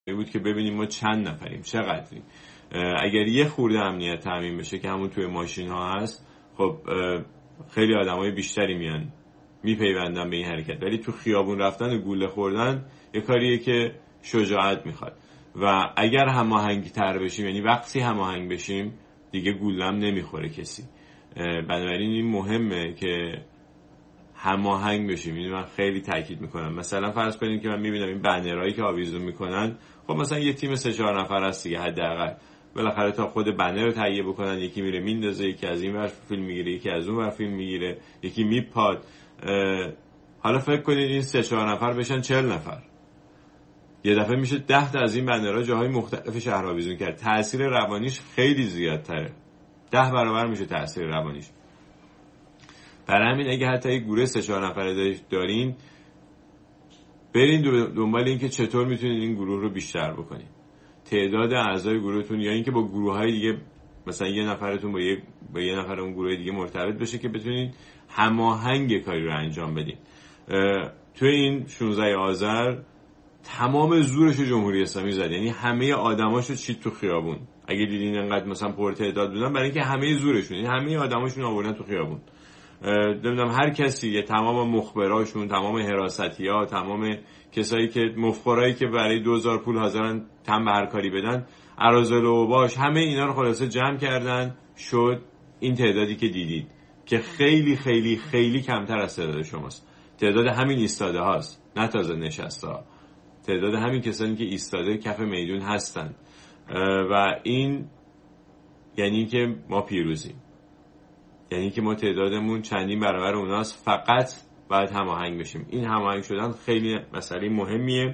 بود که ببینیم ما چند نفریم، چقدریم. اگر یه خورده امنیت تامین بشه که همون توی ماشین ها هست، خب خیلی آدمای بیشتری میان میپیوندن به این حرکت. ولی تو خیابون رفتن و گوله خوردن یه کاریه که شجاعت میخواد و اگر هماهنگ تر بشیم، یعنی وقتی هماهنگ بشیم دیگه گولم نمیخوره کسی. بنابراین این مهمه که هماهنگ بشیم. اینو من خیلی تاکید میکنم. مثلا فرض کنید که من میبینم این بنرایی که آویزون میکنن، خب مثلا یه تیم 3-4 نفر هست دیگه حداقل، بالاخره تا خود بنر رو تهیه بکنن، یکی میره میندازه، یکی از این ور فیلم میگیره، یکی از اون ور فیلم میگیره، یکی میپاد. حالا فکر کنید این 3-4 نفر بشن 40 نفر، یه دفعه میشه 10 تا از این بنرها جاهای مختلف شهر آویزون کرد. تاثیر روانیش خیلی زیادتره، 10 برابر میشه تاثیر روانیش. برای همین اگه حتی یک گروه 3-4 نفره دارین، برین دنبال این که چطور میتونید این گروه رو بیشتر بکنید، تعداد اعضای گروهتون، یا اینکه با گروه‌های دیگه مثلا یه نفرتون با یه نفر اون گروه دیگه مرتبط بشه که بتونید هماهنگ کاری رو انجام بدین. توی این 16 آذر تمام زورش رو جمهوری اسلامی زد، یعنی همه آدماشو چید تو خیابون. اگه دیدین انقدر مثلا پرتعداد بودن، برای اینکه همه زورشون، یعنی همه آدماشون آوردن تو خیابون. نمیدونم هر کسی، تمام مخبراشون، تمام حراستی‌ها، تمام کسایی که مفخرایی که برای 2000 پول حاضرن تن به هر کاری بدن، اراذل و باش، همه اینا رو خلاصه جمع کردن، شد این تعدادی که دیدید که خیلی خیلی خیلی کمتر از تعداد شماست. تعداد همین ایستاده هاست، نه تازه نشسته ها، تعداد همین کسانی که ایستاده کف میدون هستن. و این یعنی که ما پیروزیم، یعنی که ما تعدادمون چندین برابر اوناست. فقط باید هماهنگ بشیم. این هماهنگ شدن خیلی مسئله مهمیه.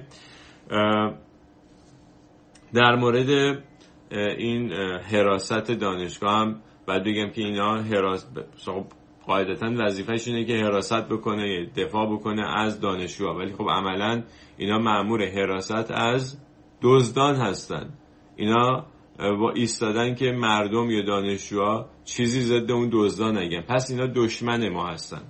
در مورد این حراست دانشگاه هم باید بگم که اینا قاعدتاً وظیفه‌ش اینه که حراست بکنه، دفاع بکنه از دانشجوها، ولی خب عملاً اینا مأمور حراست از دزدان هستن. اینا با ایستادن که مردم یا دانشجوها چیزی ضد اون دزدان نگن، پس اینا دشمن ما هستن.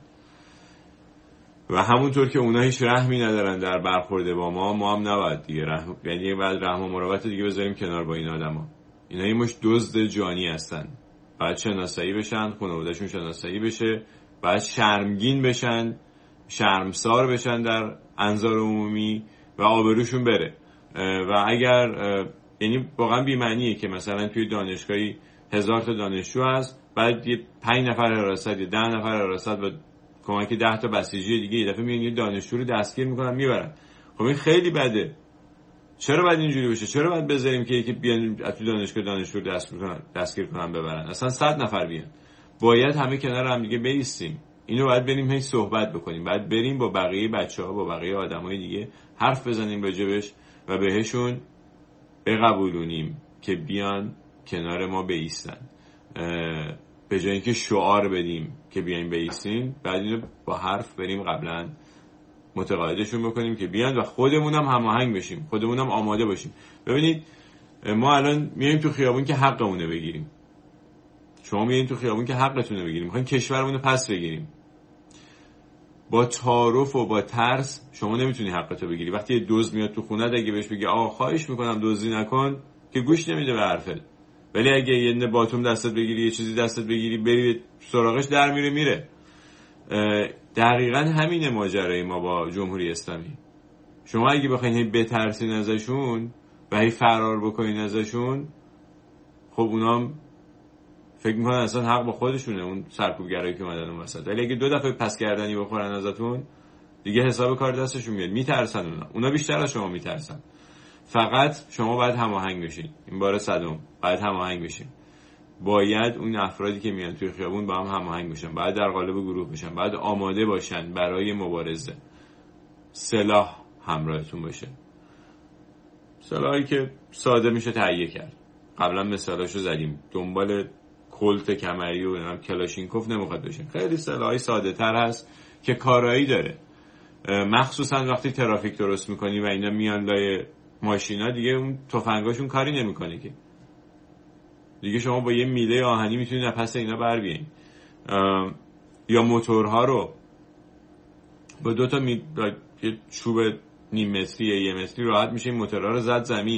و همونطور که اونا هیچ رحمی ندارن در برخورد با ما هم نباید دیگه یعنی بعد رحم و مروت دیگه بذاریم کنار با این آدما. اینا یه مش دزد جانی هستن، باید شناسایی بشن، خانواده‌شون شناسایی بشه، باید شرمگین بشن، شرمسار بشن در انظار عمومی و آبروشون بره. و اگر یعنی واقعا بی‌معنیه که مثلا توی دانشگاهی 1000 تا دانشجو هست، بعد یه 5 نفر حراست یا 10 نفر حراست و کمک 10 تا بسیجی دیگه یه دفعه میان یه دانشجو رو دستگیر میکنن میبرن. خب این خیلی بده. چرا باید اینجوری بشه؟ چرا باید بذاریم که یکی بیان تو دانشگاه دانشجو رو دستگیر کنن ببرن؟ اصلا 100 نفر بیان. باید همه کنار هم دیگه بایستیم. اینو باید بریم هی صحبت بکنیم. باید بریم با بقیه بچه‌ها، با بقیه آدمای دیگه حرف بزنیم راجبش و بهشون بقبولونیم که بیان کنار ما بایستن. به جای اینکه شعار بدیم که بیاین بایستین، بعد اینو با حرف بریم قبلا متقاعدشون بکنیم که بیان و خودمون هم هماهنگ بشیم، خودمون هم آماده باشیم. ببینید ما الان میایم تو خیابون که حقمون رو بگیریم. شما میاین تو خیابون که حقتون رو بگیریم. میخواین کشورمون رو پس بگیریم. با تعارف و با ترس شما نمیتونی حقت رو بگیری. وقتی یه دزد میاد تو خونت، اگه بهش بگی آقا خواهش میکنم دزدی نکن، که گوش نمیده به حرفت. ولی اگه یه باتوم دستت بگیری، یه چیزی دستت بگیری، بری سراغش، در میره. دقیقاً همینه ماجرای ما با جمهوری اسلامی. شما اگه بخواید هی بترسین ازشون و هی فرار بکنین ازشون، خب اونام فکر میکنن اصلا حق با خودشونه، اون سرکوبگرایی که اومدن اون وسط. ولی اگه 2 دفعه پس گردنی بخورن ازتون، دیگه حساب کار دستشون میاد. میترسن اونا بیشتر از شما میترسن. فقط شما باید هماهنگ بشین. این بار 100 باید هماهنگ بشین. باید اون افرادی که میان توی خیابون با هم هماهنگ بشن، باید در قالب گروه بشن، باید آماده باشن برای مبارزه. سلاح همراهتون باشه، سلاحی که ساده میشه تهیه کرد. قبلا مثالاشو زدیم. دنبال کلت کمری و کلاشینکوف نمیخواد بشین. خیلی سلاحی ساده تر هست که کارایی داره. مخصوصا وقتی ترافیک درست میکنی و اینا میان لای ماشینا، دیگه اون تفنگاشون کاری نمیکنه که. دیگه شما با یه میله آهنی میتونید از پس اینا بر بیاین. یا موتورها رو با 2 تا یه چوب نیم متری 1 متری راحت میشه این موتورها رو زد زمین.